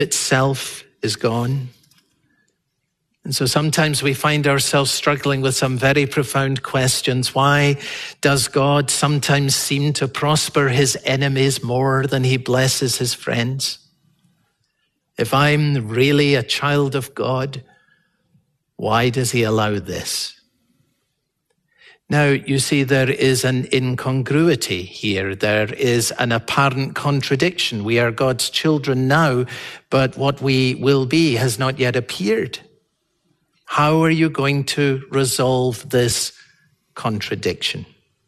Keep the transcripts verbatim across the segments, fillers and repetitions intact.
itself is gone. And so sometimes we find ourselves struggling with some very profound questions. Why does God sometimes seem to prosper his enemies more than he blesses his friends? If I'm really a child of God, why does he allow this? Now, you see, there is an incongruity here. There is an apparent contradiction. We are God's children now, but what we will be has not yet appeared. How are you going to resolve this contradiction?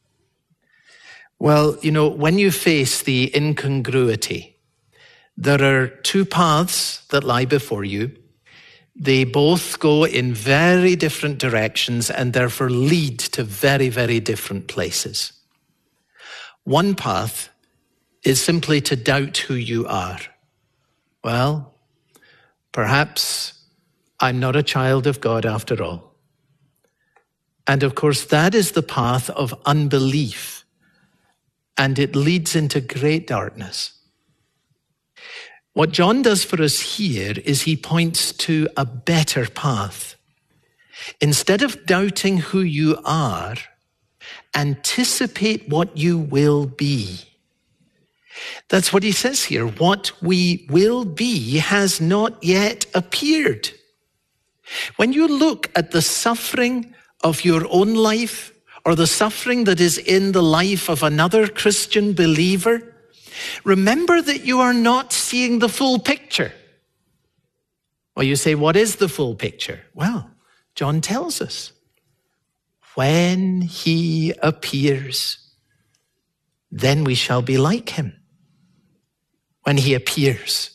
Well, you know, when you face the incongruity, there are two paths that lie before you. They both go in very different directions and therefore lead to very, very different places. One path is simply to doubt who you are. Well, perhaps I'm not a child of God after all. And of course, that is the path of unbelief, and it leads into great darkness. What John does for us here is he points to a better path. Instead of doubting who you are, anticipate what you will be. That's what he says here. What we will be has not yet appeared. When you look at the suffering of your own life or the suffering that is in the life of another Christian believer, remember that you are not seeing the full picture. Well, you say, what is the full picture? Well, John tells us. When he appears, then we shall be like him. When he appears.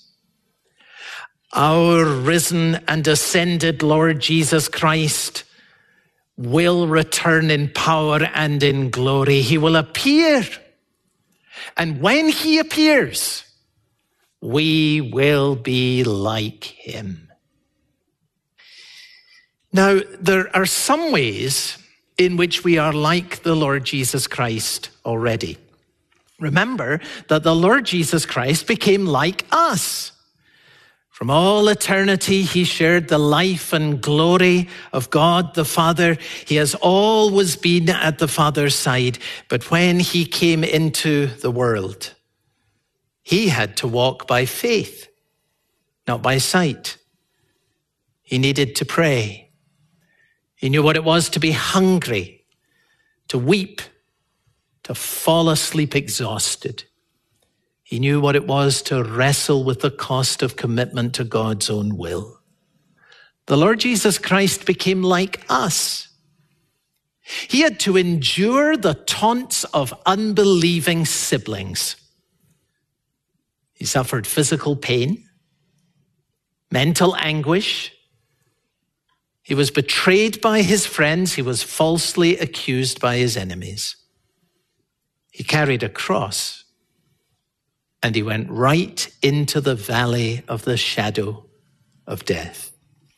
Our risen and ascended Lord Jesus Christ will return in power and in glory. He will appear. And when he appears, we will be like him. Now, there are some ways in which we are like the Lord Jesus Christ already. Remember that the Lord Jesus Christ became like us. From all eternity, he shared the life and glory of God the Father. He has always been at the Father's side. But when he came into the world, he had to walk by faith, not by sight. He needed to pray. He knew what it was to be hungry, to weep, to fall asleep exhausted. He knew what it was to wrestle with the cost of commitment to God's own will. The Lord Jesus Christ became like us. He had to endure the taunts of unbelieving siblings. He suffered physical pain, mental anguish. He was betrayed by his friends. He was falsely accused by his enemies. He carried a cross. And he went right into the valley of the shadow of death.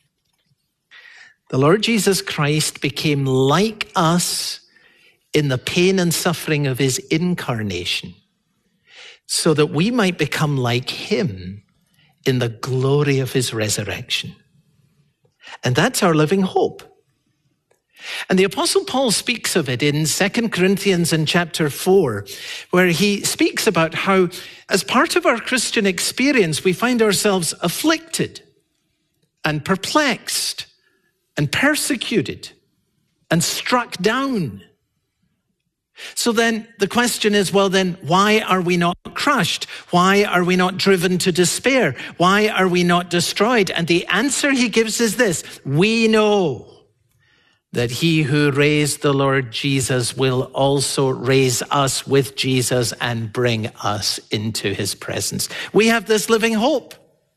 The Lord Jesus Christ became like us in the pain and suffering of his incarnation, so that we might become like him in the glory of his resurrection. And that's our living hope. And the Apostle Paul speaks of it in Second Corinthians in chapter four, where he speaks about how, as part of our Christian experience, we find ourselves afflicted and perplexed and persecuted and struck down. So then the question is, well then, why are we not crushed? Why are we not driven to despair? Why are we not destroyed? And the answer he gives is this: we know that he who raised the Lord Jesus will also raise us with Jesus and bring us into his presence. We have this living hope.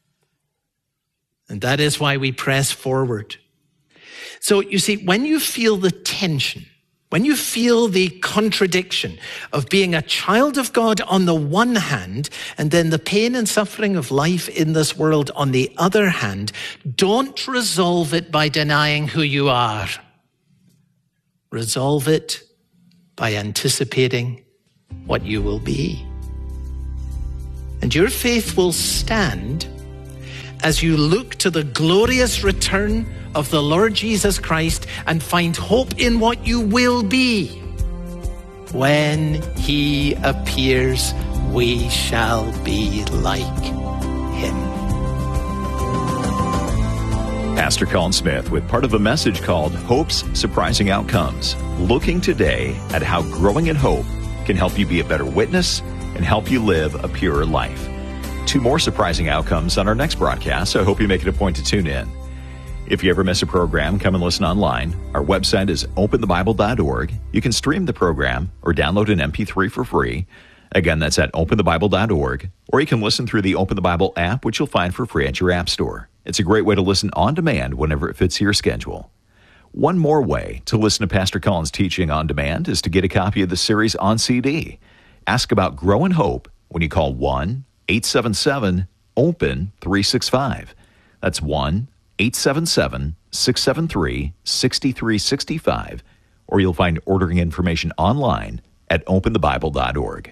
And that is why we press forward. So you see, when you feel the tension, when you feel the contradiction of being a child of God on the one hand, and then the pain and suffering of life in this world on the other hand, don't resolve it by denying who you are. Resolve it by anticipating what you will be. And your faith will stand as you look to the glorious return of the Lord Jesus Christ and find hope in what you will be. When he appears, we shall be like him. Pastor Colin Smith with part of a message called Hope's Surprising Outcomes, looking today at how growing in hope can help you be a better witness and help you live a purer life. Two more surprising outcomes on our next broadcast, so I hope you make it a point to tune in. If you ever miss a program, come and listen online. Our website is open the bible dot org. You can stream the program or download an M P three for free. Again, that's at open the bible dot org. Or you can listen through the Open the Bible app, which you'll find for free at your app store. It's a great way to listen on demand whenever it fits your schedule. One more way to listen to Pastor Colin's teaching on demand is to get a copy of the series on C D. Ask about Grow in Hope when you call one eight seven seven open three six five. That's one eight seven seven six seven three six three six five, or you'll find ordering information online at open the bible dot org.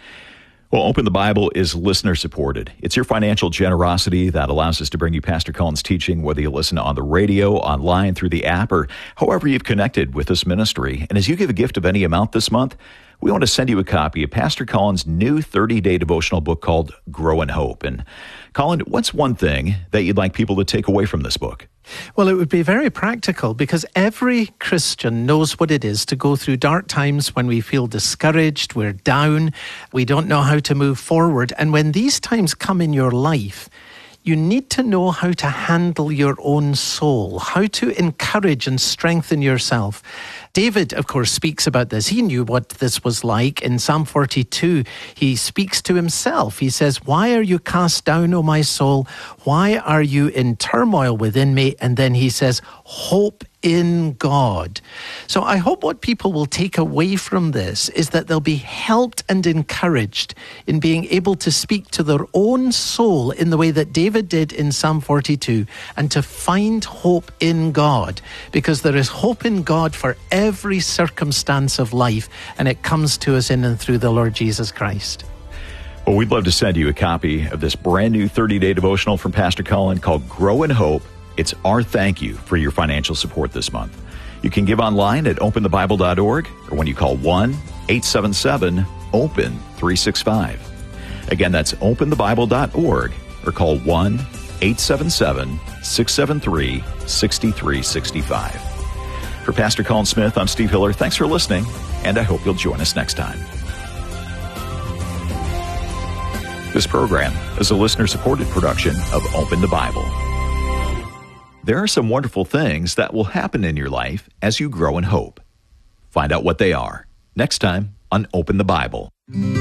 Well, Open the Bible is listener-supported. It's your financial generosity that allows us to bring you Pastor Colin's teaching, whether you listen on the radio, online, through the app, or however you've connected with this ministry. And as you give a gift of any amount this month, we want to send you a copy of Pastor Colin's new thirty-day devotional book called Grow in Hope. And Colin, what's one thing that you'd like people to take away from this book? Well, it would be very practical because every Christian knows what it is to go through dark times when we feel discouraged, we're down, we don't know how to move forward. And when these times come in your life, you need to know how to handle your own soul, how to encourage and strengthen yourself. David, of course, speaks about this. He knew what this was like. In Psalm forty-two, he speaks to himself. He says, "Why are you cast down, O my soul? Why are you in turmoil within me?" And then he says, "Hope in God." So I hope what people will take away from this is that they'll be helped and encouraged in being able to speak to their own soul in the way that David did in Psalm forty-two, and to find hope in God, because there is hope in God for every circumstance of life, and it comes to us in and through the Lord Jesus Christ. Well, we'd love to send you a copy of this brand new thirty-day devotional from Pastor Colin called Grow in Hope. It's our thank you for your financial support this month. You can give online at open the bible dot org, or when you call one eight seven seven open three six five. Again, that's open the bible dot org, or call one eight seven seven six seven three six three six five. For Pastor Colin Smith, I'm Steve Hiller. Thanks for listening, and I hope you'll join us next time. This program is a listener-supported production of Open the Bible. There are some wonderful things that will happen in your life as you grow in hope. Find out what they are next time on Open the Bible.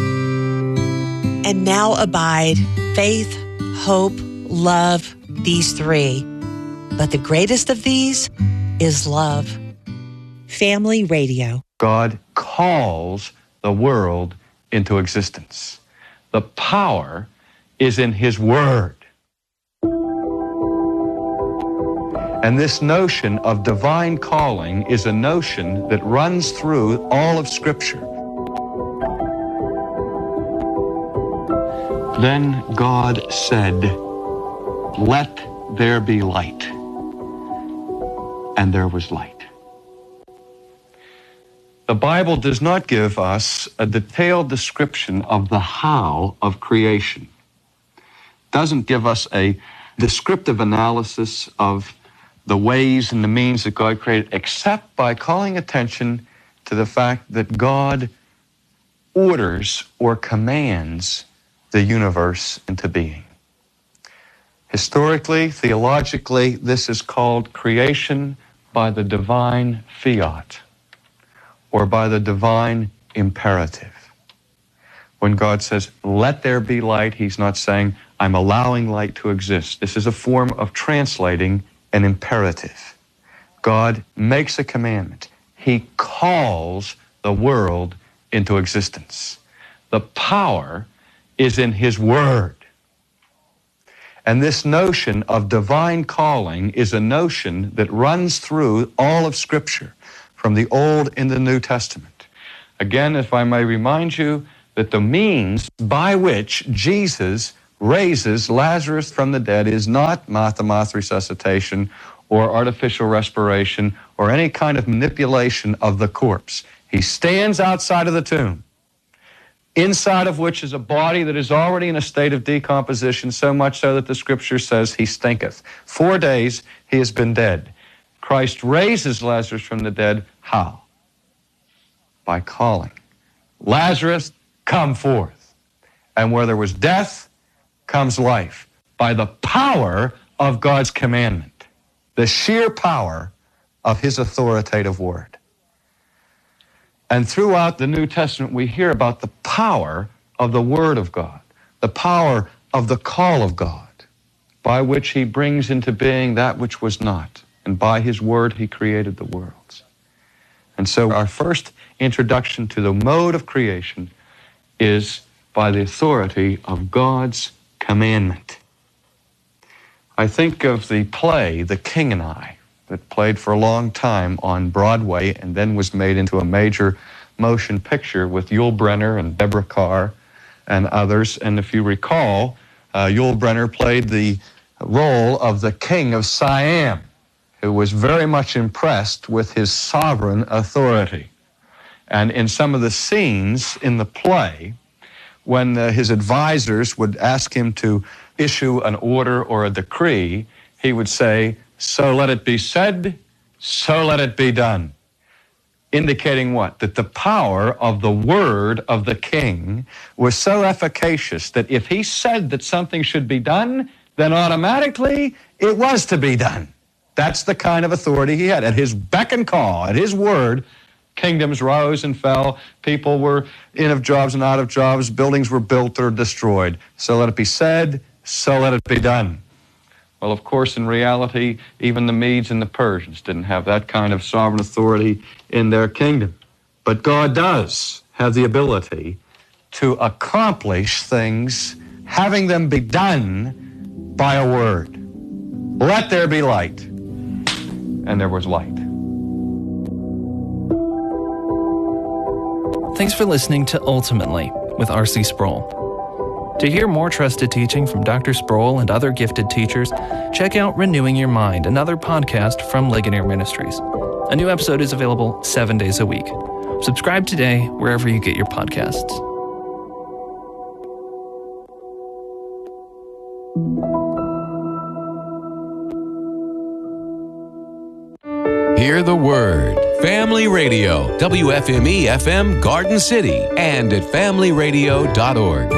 And now abide faith, hope, love, these three. But the greatest of these is love. Family Radio. God calls the world into existence. The power is in His Word. And this notion of divine calling is a notion that runs through all of Scripture. Then God said, "Let there be light." And there was light. The Bible does not give us a detailed description of the how of creation. It doesn't give us a descriptive analysis of the ways and the means that God created, except by calling attention to the fact that God orders or commands the universe into being. Historically, theologically, this is called creation by the divine fiat, or by the divine imperative. When God says, "Let there be light," He's not saying, "I'm allowing light to exist." This is a form of translating an imperative. God makes a commandment. He calls the world into existence. The power is in His Word. And this notion of divine calling is a notion that runs through all of Scripture, from the Old and the New Testament. Again, if I may remind you that the means by which Jesus raises Lazarus from the dead is not mouth-to-mouth resuscitation or artificial respiration or any kind of manipulation of the corpse. He stands outside of the tomb, inside of which is a body that is already in a state of decomposition, so much so that the Scripture says he stinketh. Four days he has been dead. Christ raises Lazarus from the dead. How? By calling, Lazarus, come forth. And where there was death, comes life. By the power of God's commandment, the sheer power of his authoritative word. And throughout the New Testament, we hear about the power of the Word of God, the power of the call of God, by which he brings into being that which was not. And by his word, he created the worlds. And so our first introduction to the mode of creation is by the authority of God's commandment. I think of the play, The King and I, that played for a long time on Broadway and then was made into a major motion picture with Yul Brynner and Deborah Carr and others. And if you recall, uh, Yul Brynner played the role of the King of Siam, who was very much impressed with his sovereign authority. And in some of the scenes in the play, when uh, his advisors would ask him to issue an order or a decree, he would say, "So let it be said, so let it be done." Indicating what? That the power of the word of the king was so efficacious that if he said that something should be done, then automatically it was to be done. That's the kind of authority he had. At his beck and call, at his word, kingdoms rose and fell, people were in of jobs and out of jobs, buildings were built or destroyed. So let it be said, so let it be done. Well, of course, in reality, even the Medes and the Persians didn't have that kind of sovereign authority in their kingdom. But God does have the ability to accomplish things, having them be done by a word. Let there be light. And there was light. Thanks for listening to Ultimately with R C Sproul. To hear more trusted teaching from Doctor Sproul and other gifted teachers, check out Renewing Your Mind, another podcast from Ligonier Ministries. A new episode is available seven days a week. Subscribe today wherever you get your podcasts. Hear the Word. Family Radio, W F M E F M Garden City, and at family radio dot org.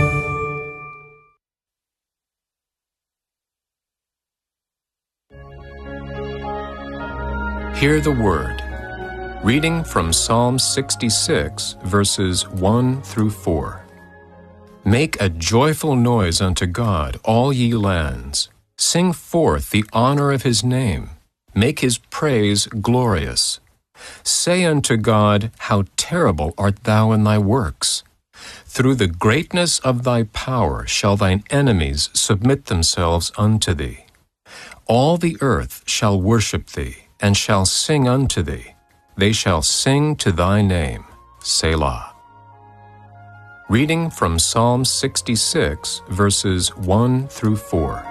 Hear the Word. Reading from Psalm sixty-six, verses one through four. Make a joyful noise unto God, all ye lands. Sing forth the honor of his name. Make his praise glorious. Say unto God, how terrible art thou in thy works. Through the greatness of thy power shall thine enemies submit themselves unto thee. All the earth shall worship thee, and shall sing unto thee. They shall sing to thy name. Selah. Reading from Psalm sixty-six, verses one through four.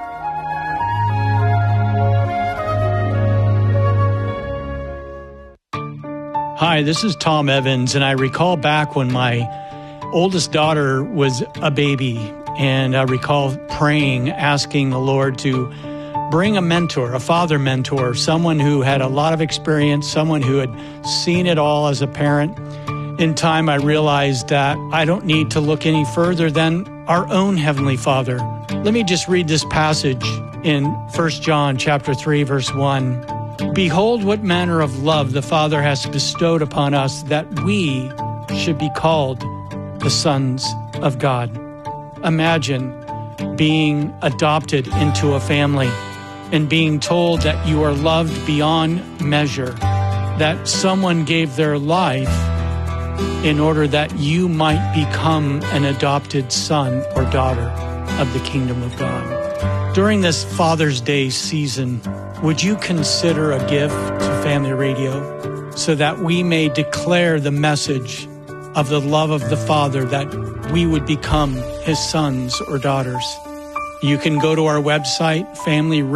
Hi, this is Tom Evans, and I recall back when my oldest daughter was a baby, and I recall praying, asking the Lord to bring a mentor, a father mentor, someone who had a lot of experience, someone who had seen it all as a parent. In time, I realized that I don't need to look any further than our own Heavenly Father. Let me just read this passage in First John chapter three, verse one. Behold, what manner of love the Father has bestowed upon us, that we should be called the sons of God. Imagine being adopted into a family and being told that you are loved beyond measure, that someone gave their life in order that you might become an adopted son or daughter of the kingdom of God. During this Father's Day season, would you consider a gift to Family Radio so that we may declare the message of the love of the Father, that we would become his sons or daughters? You can go to our website, family